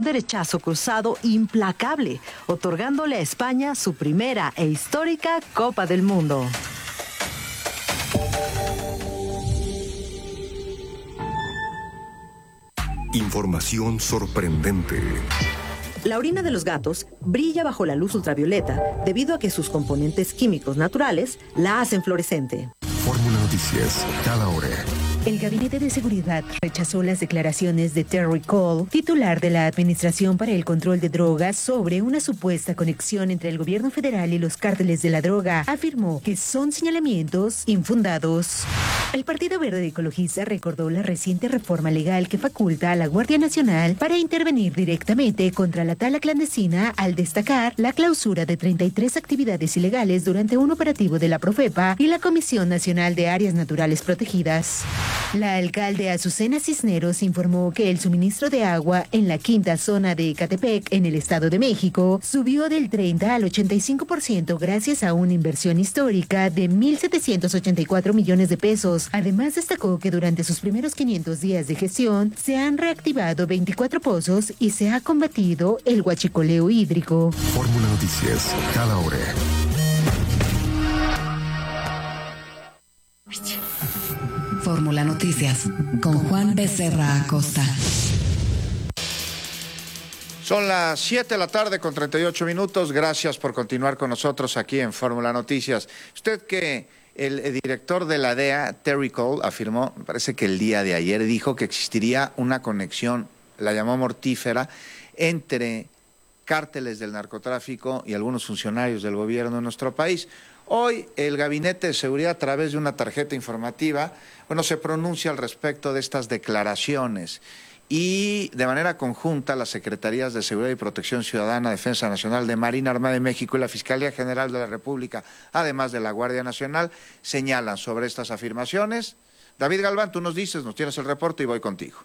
derechazo cruzado implacable, otorgándole a España su primera e histórica Copa del Mundo. Información sorprendente. La orina de los gatos brilla bajo la luz ultravioleta debido a que sus componentes químicos naturales la hacen fluorescente. Fórmula Noticias, cada hora. El Gabinete de Seguridad rechazó las declaraciones de Terry Cole, titular de la Administración para el Control de Drogas, sobre una supuesta conexión entre el gobierno federal y los cárteles de la droga. Afirmó que son señalamientos infundados. El Partido Verde Ecologista recordó la reciente reforma legal que faculta a la Guardia Nacional para intervenir directamente contra la tala clandestina, al destacar la clausura de 33 actividades ilegales durante un operativo de la Profepa y la Comisión Nacional de Áreas Naturales Protegidas. La alcalde Azucena Cisneros informó que el suministro de agua en la quinta zona de Ecatepec, en el Estado de México, subió del 30 al 85% gracias a una inversión histórica de 1.784 millones de pesos. Además, destacó que durante sus primeros 500 días de gestión se han reactivado 24 pozos y se ha combatido el huachicoleo hídrico. Fórmula Noticias, cada hora. Fórmula Noticias, con Juan Becerra Acosta. Son las 7 de la tarde con 38 minutos. Gracias por continuar con nosotros aquí en Fórmula Noticias. Usted que el director de la DEA, Terry Cole, afirmó, me parece que el día de ayer, dijo que existiría una conexión, la llamó mortífera, entre cárteles del narcotráfico y algunos funcionarios del gobierno de nuestro país. Hoy el Gabinete de Seguridad, a través de una tarjeta informativa, se pronuncia al respecto de estas declaraciones y de manera conjunta las Secretarías de Seguridad y Protección Ciudadana, Defensa Nacional, de Marina Armada de México y la Fiscalía General de la República, además de la Guardia Nacional, señalan sobre estas afirmaciones. David Galván, tú nos dices, nos tienes el reporte y voy contigo.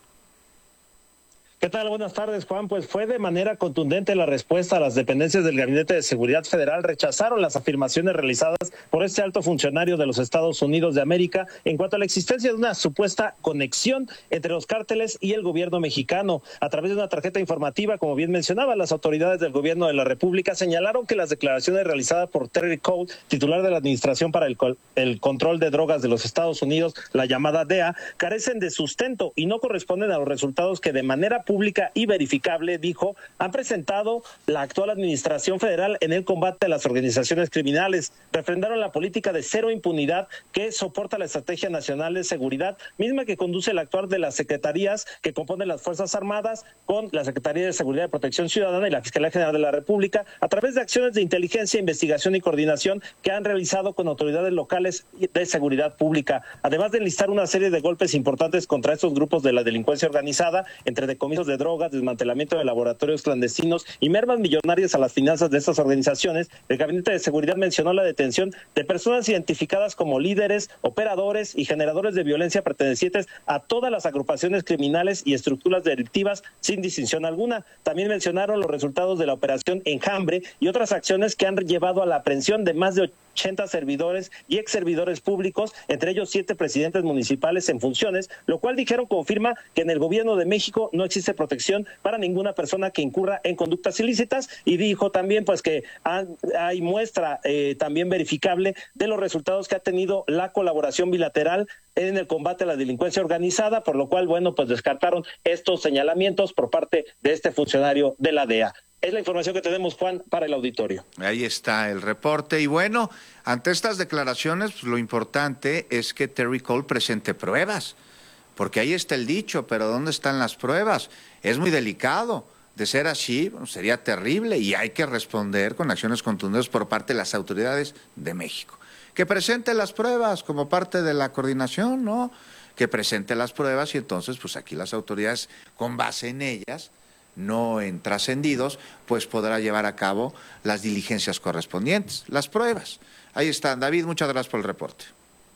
¿Qué tal? Buenas tardes, Juan. Pues fue de manera contundente la respuesta a las dependencias del Gabinete de Seguridad Federal. Rechazaron las afirmaciones realizadas por este alto funcionario de los Estados Unidos de América en cuanto a la existencia de una supuesta conexión entre los cárteles y el gobierno mexicano. A través de una tarjeta informativa, como bien mencionaba, las autoridades del gobierno de la República señalaron que las declaraciones realizadas por Terry Cole, titular de la Administración para el Control de Drogas de los Estados Unidos, la llamada DEA, carecen de sustento y no corresponden a los resultados que de manera pública y verificable, dijo, han presentado la actual administración federal en el combate a las organizaciones criminales. Refrendaron la política de cero impunidad que soporta la Estrategia Nacional de Seguridad, misma que conduce el actuar de las secretarías que componen las Fuerzas Armadas con la Secretaría de Seguridad y Protección Ciudadana y la Fiscalía General de la República, a través de acciones de inteligencia, investigación y coordinación que han realizado con autoridades locales de seguridad pública, además de enlistar una serie de golpes importantes contra estos grupos de la delincuencia organizada, entre decomisos de drogas, desmantelamiento de laboratorios clandestinos y mermas millonarias a las finanzas de estas organizaciones. El Gabinete de Seguridad mencionó la detención de personas identificadas como líderes, operadores y generadores de violencia pertenecientes a todas las agrupaciones criminales y estructuras delictivas sin distinción alguna. También mencionaron los resultados de la operación Enjambre y otras acciones que han llevado a la aprehensión de más de 80 servidores y ex servidores públicos, entre ellos 7 presidentes municipales en funciones, lo cual, dijeron, confirma que en el gobierno de México no existe protección para ninguna persona que incurra en conductas ilícitas, y dijo también pues que hay muestra también verificable de los resultados que ha tenido la colaboración bilateral en el combate a la delincuencia organizada, por lo cual, pues descartaron estos señalamientos por parte de este funcionario de la DEA. Es la información que tenemos, Juan, para el auditorio. Ahí está el reporte. Y ante estas declaraciones, pues, lo importante es que Terry Cole presente pruebas, porque ahí está el dicho, pero ¿dónde están las pruebas? Es muy delicado. De ser así, sería terrible y hay que responder con acciones contundentes por parte de las autoridades de México. Que presente las pruebas como parte de la coordinación, ¿no? Que presente las pruebas y entonces, pues aquí las autoridades, con base en ellas, no en trascendidos, pues podrá llevar a cabo las diligencias correspondientes, las pruebas. Ahí están. David, muchas gracias por el reporte.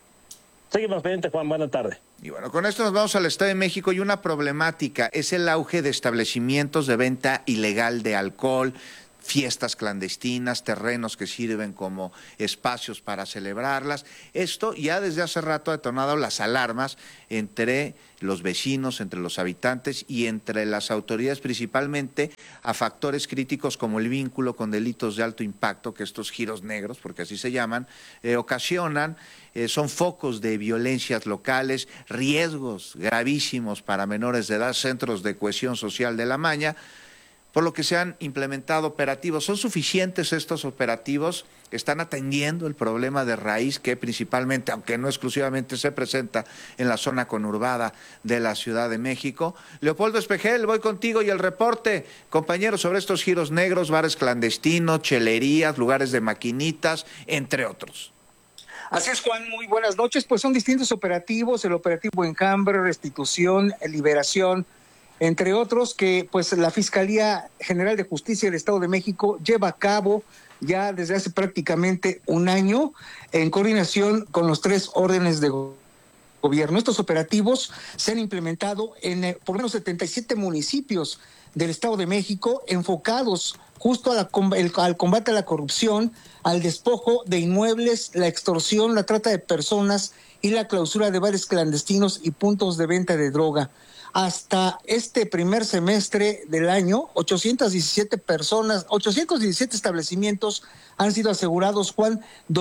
Seguimos pendiente, Juan. Buenas tardes. Y con esto nos vamos al Estado de México, y una problemática es el auge de establecimientos de venta ilegal de alcohol, fiestas clandestinas, terrenos que sirven como espacios para celebrarlas. Esto ya desde hace rato ha detonado las alarmas entre los vecinos, entre los habitantes y entre las autoridades, principalmente a factores críticos como el vínculo con delitos de alto impacto que estos giros negros, porque así se llaman, ocasionan. Son focos de violencias locales, riesgos gravísimos para menores de edad, centros de cohesión social de la Maña, por lo que se han implementado operativos. ¿Son suficientes estos operativos? ¿Están atendiendo el problema de raíz que principalmente, aunque no exclusivamente, se presenta en la zona conurbada de la Ciudad de México? Leopoldo Espejel, voy contigo y el reporte, compañero, sobre estos giros negros, bares clandestinos, chelerías, lugares de maquinitas, entre otros. Así es, Juan, muy buenas noches. Pues son distintos operativos, el operativo Enjambre, Restitución, Liberación, entre otros, que pues la Fiscalía General de Justicia del Estado de México lleva a cabo ya desde hace prácticamente un año en coordinación con los 3 órdenes de gobierno. Estos operativos se han implementado en por lo menos 77 municipios del Estado de México, enfocados justo al combate a la corrupción, al despojo de inmuebles, la extorsión, la trata de personas y la clausura de bares clandestinos y puntos de venta de droga. Hasta este primer semestre del año, 817 establecimientos han sido asegurados, Juan,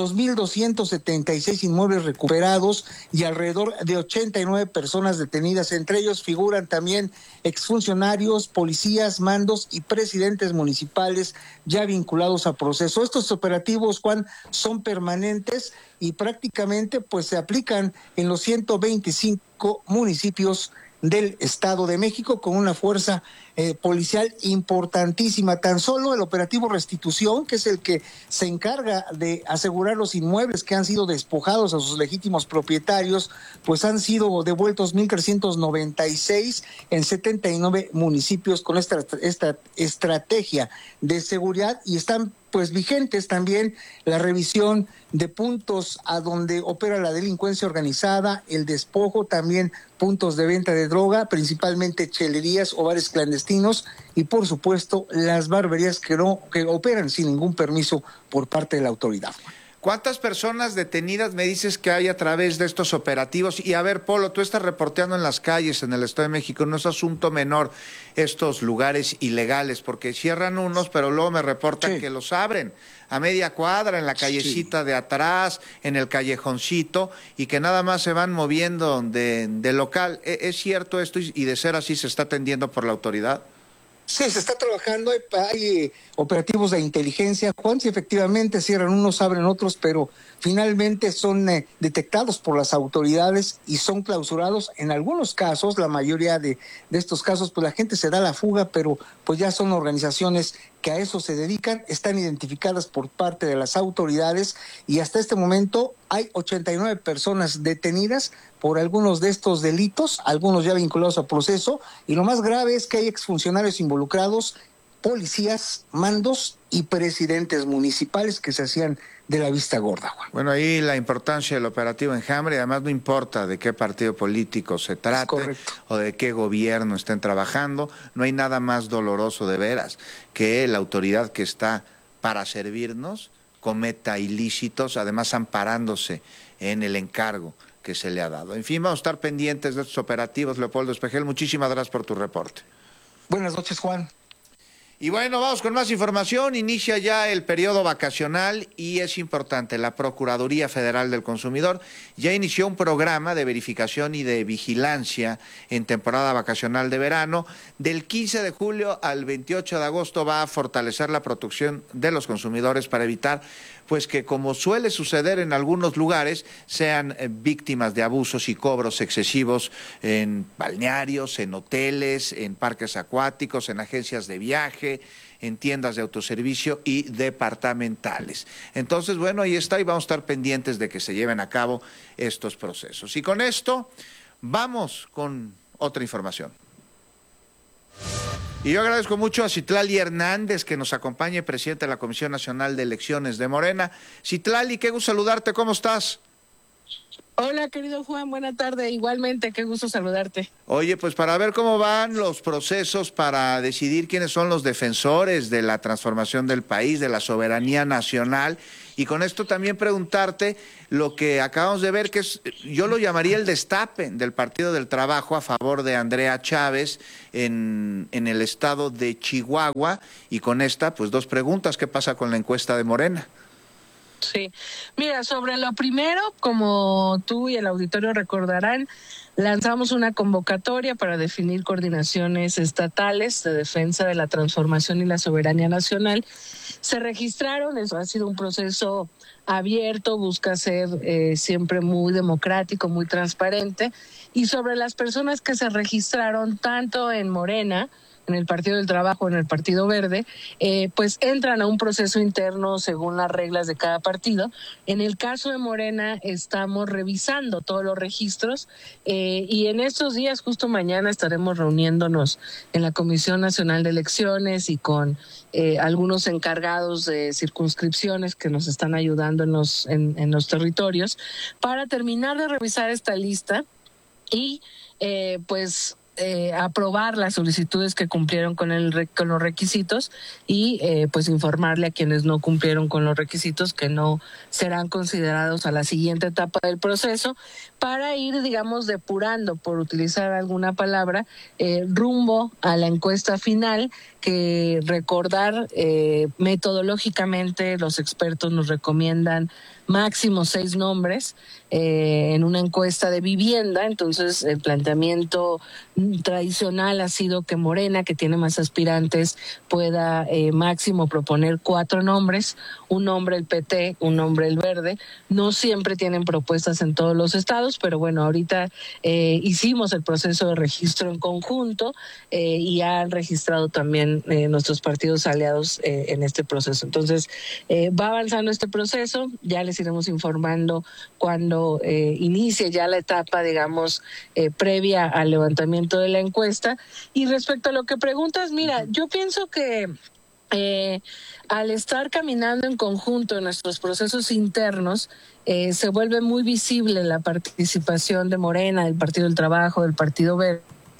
2.276 inmuebles recuperados y alrededor de 89 personas detenidas. Entre ellos figuran también exfuncionarios, policías, mandos y presidentes municipales ya vinculados a proceso. Estos operativos, Juan, son permanentes y prácticamente pues se aplican en los 125 municipios del Estado de México con una fuerza policial importantísima. Tan solo el operativo Restitución, que es el que se encarga de asegurar los inmuebles que han sido despojados a sus legítimos propietarios, pues han sido devueltos 1.396 en 79 municipios con esta estrategia de seguridad, y están pues vigentes también la revisión de puntos a donde opera la delincuencia organizada, el despojo, también puntos de venta de droga, principalmente chelerías o bares clandestinos, y por supuesto las barberías que operan sin ningún permiso por parte de la autoridad. ¿Cuántas personas detenidas me dices que hay a través de estos operativos? Y a ver, Polo, tú estás reporteando en las calles en el Estado de México, no es asunto menor estos lugares ilegales, porque cierran unos, pero luego me reportan que los abren a media cuadra, en la callecita de atrás, en el callejoncito, y que nada más se van moviendo de local. ¿Es cierto esto? Y de ser así, ¿se está atendiendo por la autoridad? Sí, se está trabajando, hay operativos de inteligencia, Juan, si efectivamente cierran unos, abren otros, pero finalmente son detectados por las autoridades y son clausurados. En algunos casos, la mayoría de estos casos, pues la gente se da la fuga, pero pues ya son organizaciones que a eso se dedican, están identificadas por parte de las autoridades, y hasta este momento hay 89 personas detenidas por algunos de estos delitos, algunos ya vinculados a proceso, y lo más grave es que hay exfuncionarios involucrados, policías, mandos y presidentes municipales que se hacían de la vista gorda, Juan. Bueno, ahí la importancia del operativo Enjambre, además no importa de qué partido político se trate o de qué gobierno estén trabajando, no hay nada más doloroso de veras que la autoridad que está para servirnos cometa ilícitos, además amparándose en el encargo que se le ha dado. En fin, vamos a estar pendientes de estos operativos. Leopoldo Espejel, muchísimas gracias por tu reporte. Buenas noches, Juan. Y bueno, vamos con más información. Inicia ya el periodo vacacional y es importante, la Procuraduría Federal del Consumidor ya inició un programa de verificación y de vigilancia en temporada vacacional de verano. Del 15 de julio al 28 de agosto va a fortalecer la protección de los consumidores para evitar pues que, como suele suceder en algunos lugares, sean víctimas de abusos y cobros excesivos en balnearios, en hoteles, en parques acuáticos, en agencias de viaje, en tiendas de autoservicio y departamentales. Entonces, bueno, ahí está, y vamos a estar pendientes de que se lleven a cabo estos procesos. Y con esto, vamos con otra información. Y yo agradezco mucho a Citlali Hernández, que nos acompaña, presidente de la Comisión Nacional de Elecciones de Morena. Citlali, qué gusto saludarte, ¿cómo estás? Hola, querido Juan, buena tarde. Igualmente, qué gusto saludarte. Oye, pues para ver cómo van los procesos para decidir quiénes son los defensores de la transformación del país, de la soberanía nacional, y con esto también preguntarte lo que acabamos de ver, que es, yo lo llamaría el destape del Partido del Trabajo a favor de Andrea Chávez en el estado de Chihuahua, y con esta, pues dos preguntas: ¿qué pasa con la encuesta de Morena? Sí, mira, sobre lo primero, como tú y el auditorio recordarán, lanzamos una convocatoria para definir coordinaciones estatales de defensa de la transformación y la soberanía nacional. Se registraron, eso ha sido un proceso abierto, busca ser siempre muy democrático, muy transparente. Y sobre las personas que se registraron tanto en Morena, en el Partido del Trabajo, en el Partido Verde, pues entran a un proceso interno según las reglas de cada partido. En el caso de Morena estamos revisando todos los registros y en estos días, justo mañana, estaremos reuniéndonos en la Comisión Nacional de Elecciones y con algunos encargados de circunscripciones que nos están ayudando en los territorios para terminar de revisar esta lista y aprobar las solicitudes que cumplieron con los requisitos y pues informarle a quienes no cumplieron con los requisitos que no serán considerados a la siguiente etapa del proceso, para ir, digamos, depurando, por utilizar alguna palabra, rumbo a la encuesta final, que recordar metodológicamente los expertos nos recomiendan máximo 6 nombres en una encuesta de vivienda. Entonces el planteamiento tradicional ha sido que Morena, que tiene más aspirantes, pueda máximo proponer 4 nombres, un nombre el PT, un nombre el Verde. No siempre tienen propuestas en todos los estados, pero bueno, ahorita hicimos el proceso de registro en conjunto y han registrado también nuestros partidos aliados en este proceso. Entonces va avanzando este proceso, ya les iremos informando cuando inicie ya la etapa, digamos, previa al levantamiento de la encuesta. Y respecto a lo que preguntas, mira, yo pienso que al estar caminando en conjunto en nuestros procesos internos, se vuelve muy visible la participación de Morena, del Partido del Trabajo, del Partido Verde.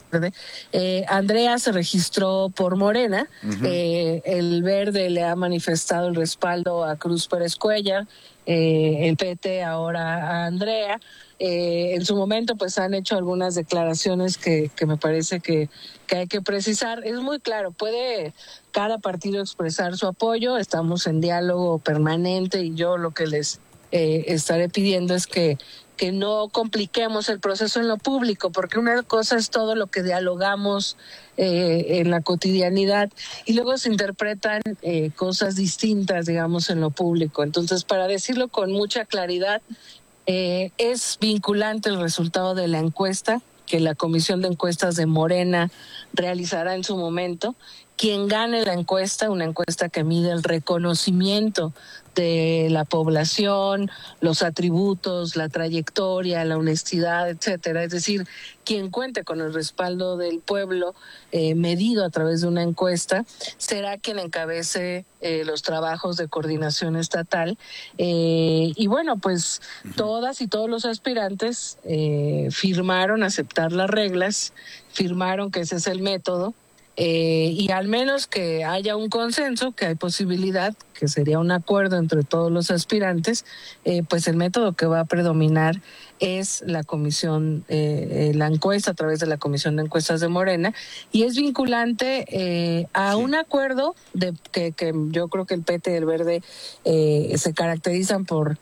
Andrea se registró por Morena, el Verde le ha manifestado el respaldo a Cruz Pérez Cuellar, el PT ahora a Andrea. En su momento pues han hecho algunas declaraciones que me parece que hay que precisar. Es muy claro, puede cada partido expresar su apoyo, estamos en diálogo permanente y yo lo que les estaré pidiendo es que no compliquemos el proceso en lo público, porque una cosa es todo lo que dialogamos en la cotidianidad y luego se interpretan cosas distintas, digamos, en lo público. Entonces, para decirlo con mucha claridad, es vinculante el resultado de la encuesta que la Comisión de Encuestas de Morena realizará en su momento. Quien gane la encuesta, una encuesta que mide el reconocimiento de la población, los atributos, la trayectoria, la honestidad, etcétera. Es decir, quien cuente con el respaldo del pueblo medido a través de una encuesta, será quien encabece los trabajos de coordinación estatal. Y bueno, pues todas y todos los aspirantes firmaron aceptar las reglas, firmaron que ese es el método. Y al menos que haya un consenso, que hay posibilidad, que sería un acuerdo entre todos los aspirantes, pues el método que va a predominar es la comisión, la encuesta a través de la Comisión de Encuestas de Morena, y es vinculante a un acuerdo de que yo creo que el PT y el Verde se caracterizan por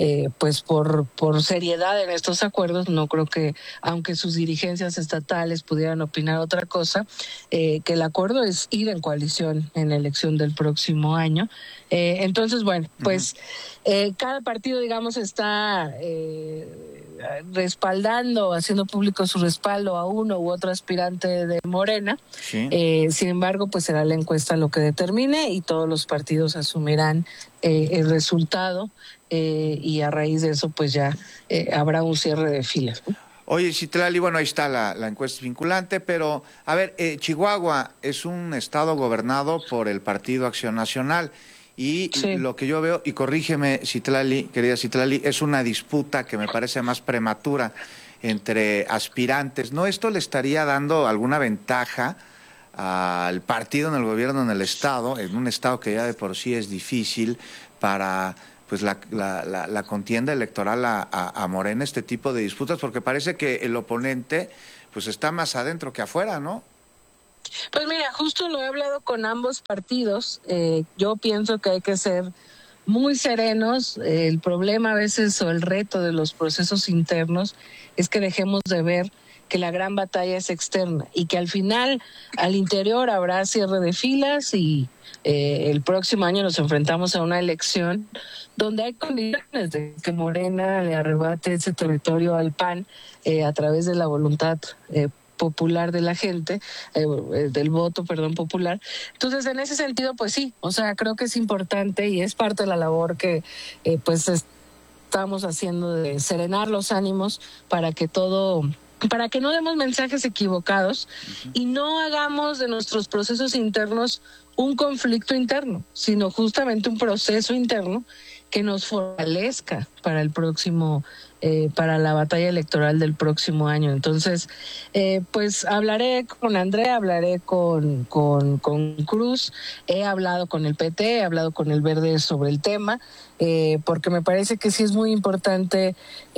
seriedad en estos acuerdos. No creo que, aunque sus dirigencias estatales pudieran opinar otra cosa, que el acuerdo es ir en coalición en la elección del próximo año. Entonces, bueno, pues cada partido, digamos, está respaldando, haciendo público su respaldo a uno u otro aspirante de Morena. Sí. Sin embargo, pues será la encuesta lo que determine y todos los partidos asumirán el resultado y a raíz de eso, pues ya habrá un cierre de filas, ¿no? Oye, Citlali, bueno, ahí está la encuesta vinculante, pero a ver, Chihuahua es un estado gobernado por el Partido Acción Nacional Y Sí. lo que yo veo, y corrígeme, Citlali, querida Citlali, es una disputa que me parece más prematura entre aspirantes. ¿No esto le estaría dando alguna ventaja al partido en el gobierno, en el Estado, en un Estado que ya de por sí es difícil para pues la contienda electoral a Morena, este tipo de disputas? Porque parece que el oponente pues está más adentro que afuera, ¿no? Pues mira, justo lo he hablado con ambos partidos. Yo pienso que hay que ser muy serenos. El problema a veces o el reto de los procesos internos es que dejemos de ver que la gran batalla es externa y que al final, al interior, habrá cierre de filas y el próximo año nos enfrentamos a una elección donde hay condiciones de que Morena le arrebate ese territorio al PAN a través de la voluntad popular de la gente, del voto, perdón, popular. Entonces, en ese sentido, pues sí, o sea, creo que es importante y es parte de la labor que pues estamos haciendo de serenar los ánimos para que no demos mensajes equivocados y no hagamos de nuestros procesos internos un conflicto interno, sino justamente un proceso interno que nos fortalezca para el próximo, para la batalla electoral del próximo año. Entonces, pues hablaré con Andrea, hablaré con Cruz, he hablado con el PT, he hablado con el Verde sobre el tema, porque me parece que sí es muy importante,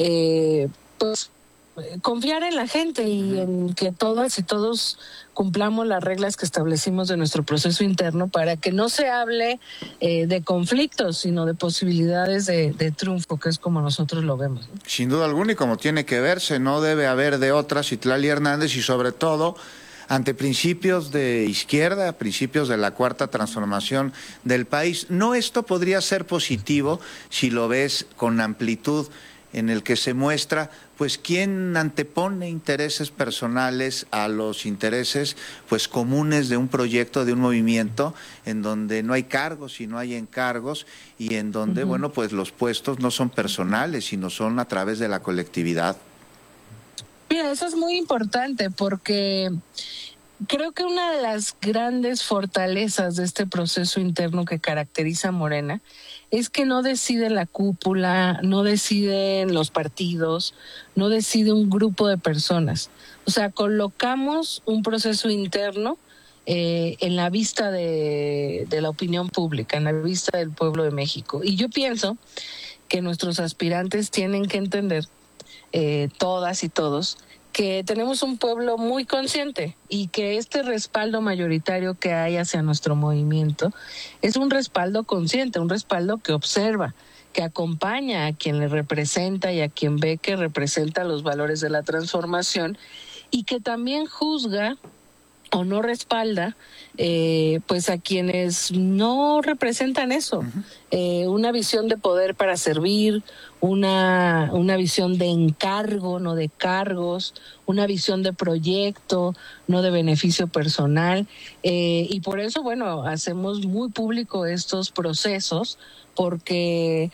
pues, confiar en la gente y en que todas y todos cumplamos las reglas que establecimos de nuestro proceso interno para que no se hable de conflictos, sino de posibilidades de triunfo, que es como nosotros lo vemos, ¿no? Sin duda alguna, y como tiene que verse, no debe haber de otra, Citlali Hernández, y sobre todo ante principios de izquierda, principios de la cuarta transformación del país. ¿No esto podría ser positivo si lo ves con amplitud, en el que se muestra pues quién antepone intereses personales a los intereses pues comunes de un proyecto, de un movimiento, en donde no hay cargos y no hay encargos, y en donde bueno, pues los puestos no son personales, sino son a través de la colectividad? Mira, eso es muy importante porque creo que una de las grandes fortalezas de este proceso interno que caracteriza a Morena es que no decide la cúpula, no deciden los partidos, no decide un grupo de personas. O sea, colocamos un proceso interno en la vista de la opinión pública, en la vista del pueblo de México. Y yo pienso que nuestros aspirantes tienen que entender, todas y todos, que tenemos un pueblo muy consciente y que este respaldo mayoritario que hay hacia nuestro movimiento es un respaldo consciente, un respaldo que observa, que acompaña a quien le representa y a quien ve que representa los valores de la transformación, y que también juzga o no respalda pues a quienes no representan eso. Una visión de poder para servir, una visión de encargo, no de cargos, una visión de proyecto, no de beneficio personal, y por eso, bueno, hacemos muy público estos procesos, porque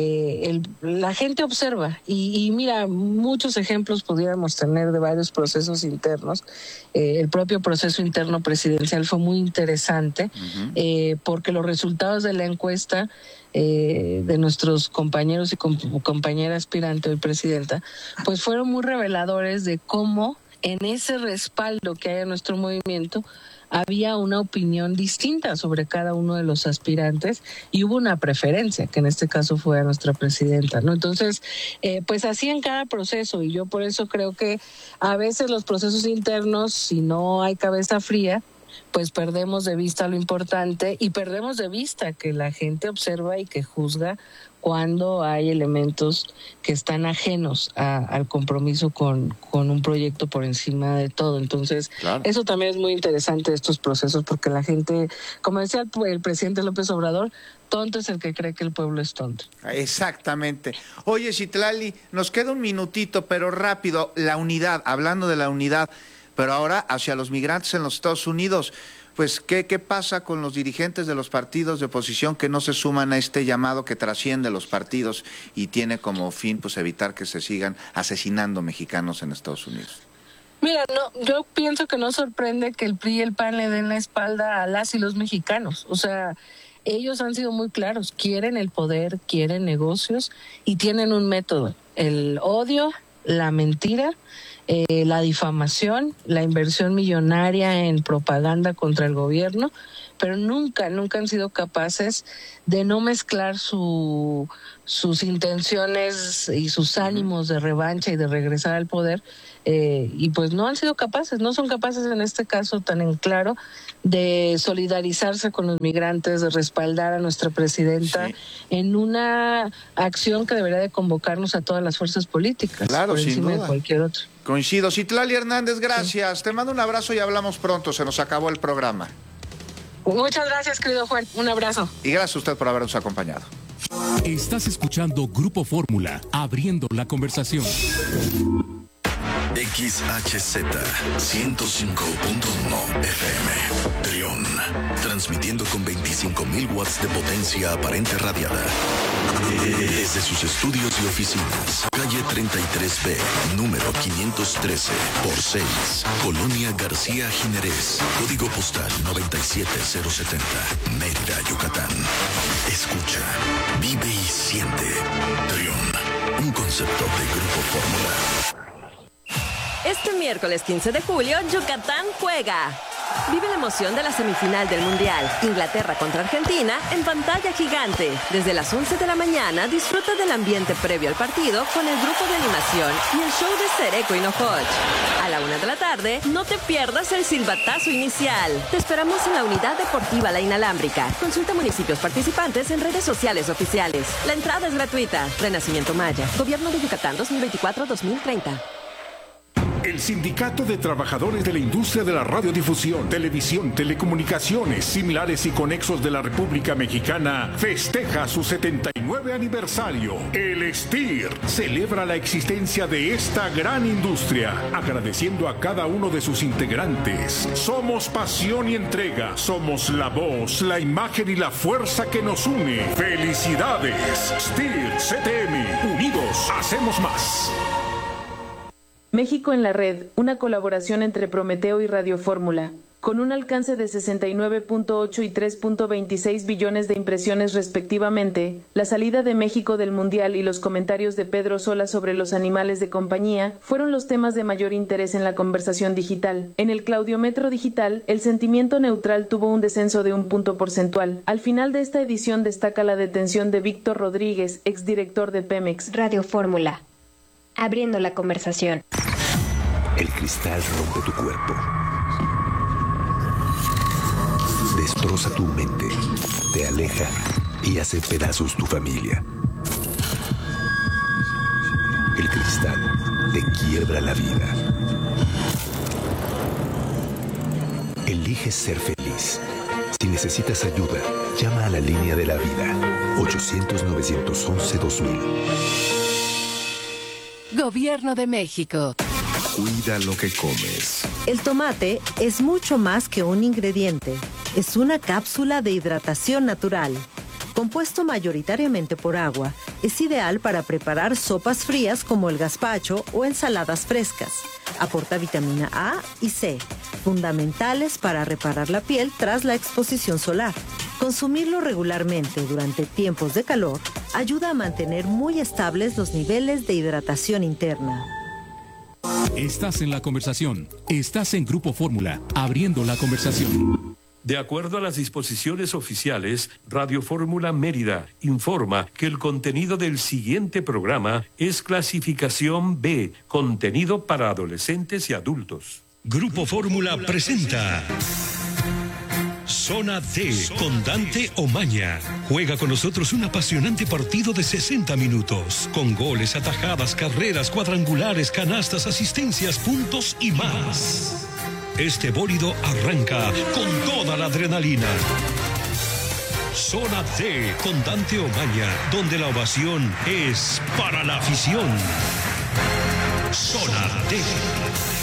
la gente observa y mira, muchos ejemplos pudiéramos tener de varios procesos internos. El propio proceso interno presidencial fue muy interesante, porque los resultados de la encuesta de nuestros compañeros y compañera aspirante hoy presidenta, pues fueron muy reveladores de cómo en ese respaldo que hay a nuestro movimiento había una opinión distinta sobre cada uno de los aspirantes y hubo una preferencia, que en este caso fue a nuestra presidenta, ¿no? Entonces, pues así en cada proceso, y yo por eso creo que a veces los procesos internos, si no hay cabeza fría, pues perdemos de vista lo importante y perdemos de vista que la gente observa y que juzga cuando hay elementos que están ajenos al compromiso con un proyecto por encima de todo. Entonces, claro, eso también es muy interesante de estos procesos, porque la gente, como decía el presidente López Obrador, tonto es el que cree que el pueblo es tonto. Exactamente. Oye, Citlali, nos queda un minutito, pero rápido, la unidad, hablando de la unidad, pero ahora hacia los migrantes en los Estados Unidos. Pues, ¿qué pasa con los dirigentes de los partidos de oposición que no se suman a este llamado que trasciende los partidos y tiene como fin pues evitar que se sigan asesinando mexicanos en Estados Unidos? Mira, no, yo pienso que no sorprende que el PRI y el PAN le den la espalda a las y los mexicanos. O sea, Ellos han sido muy claros, quieren el poder, quieren negocios y tienen un método: el odio, la mentira, la difamación, la inversión millonaria en propaganda contra el gobierno, pero nunca han sido capaces de no mezclar sus intenciones y sus ánimos de revancha y de regresar al poder, y pues no son capaces en este caso tan en claro de solidarizarse con los migrantes, de respaldar a nuestra presidenta en una acción que debería de convocarnos a todas las fuerzas políticas, claro, por encima de cualquier otra. Coincido. Citlali Hernández, gracias. Te mando un abrazo y hablamos pronto. Se nos acabó el programa. Muchas gracias, querido Juan. Un abrazo. Y gracias a usted por habernos acompañado. Estás escuchando Grupo Fórmula, abriendo la conversación. XHZ 105.1 FM Trión, transmitiendo con 25.000 watts de potencia aparente radiada desde sus estudios y oficinas, calle 33B, número 513 por 6, Colonia García Jiménez, código postal 97070, Mérida, Yucatán. Escucha, vive y siente. Trión, un concepto de Grupo Fórmula. Este miércoles 15 de julio, Yucatán juega. Vive la emoción de la semifinal del Mundial, Inglaterra contra Argentina, en pantalla gigante. Desde las 11 de la mañana, disfruta del ambiente previo al partido con el grupo de animación y el show de Cereco y Nojoch. A la 1 de la tarde, no te pierdas el silbatazo inicial. Te esperamos en la Unidad Deportiva La Inalámbrica. Consulta municipios participantes en redes sociales oficiales. La entrada es gratuita. Renacimiento Maya. Gobierno de Yucatán 2024-2030. El Sindicato de Trabajadores de la Industria de la Radiodifusión, Televisión, Telecomunicaciones, Similares y Conexos de la República Mexicana festeja su 79 aniversario. El STIR celebra la existencia de esta gran industria, agradeciendo a cada uno de sus integrantes. Somos pasión y entrega, somos la voz, la imagen y la fuerza que nos une. ¡Felicidades! STIR CTM, unidos hacemos más. México en la Red, una colaboración entre Prometeo y Radio Fórmula, con un alcance de 69.8 y 3.26 billones de impresiones respectivamente. La salida de México del Mundial y los comentarios de Pedro Sola sobre los animales de compañía fueron los temas de mayor interés en la conversación digital. En el Claudiometro digital, el sentimiento neutral tuvo un descenso de 1 punto porcentual. Al final de esta edición destaca la detención de Víctor Rodríguez, exdirector de Pemex. Radio Fórmula, abriendo la conversación. El cristal rompe tu cuerpo, destroza tu mente, te aleja y hace pedazos tu familia. El cristal te quiebra la vida. Elige ser feliz. Si necesitas ayuda, llama a la línea de la vida, 800-911-2000. Gobierno de México. Cuida lo que comes. El tomate es mucho más que un ingrediente. Es una cápsula de hidratación natural. Compuesto mayoritariamente por agua, es ideal para preparar sopas frías como el gazpacho o ensaladas frescas. Aporta vitamina A y C, fundamentales para reparar la piel tras la exposición solar. Consumirlo regularmente durante tiempos de calor ayuda a mantener muy estables los niveles de hidratación interna. Estás en la conversación. Estás en Grupo Fórmula, abriendo la conversación. De acuerdo a las disposiciones oficiales, Radio Fórmula Mérida informa que el contenido del siguiente programa es clasificación B, contenido para adolescentes y adultos. Grupo Fórmula presenta Zona D con Dante Omaña. Juega con nosotros un apasionante partido de 60 minutos, con goles, atajadas, carreras, cuadrangulares, canastas, asistencias, puntos y más. Este bólido arranca con toda la adrenalina. Zona D con Dante Omaña, donde la ovación es para la afición. Zona D.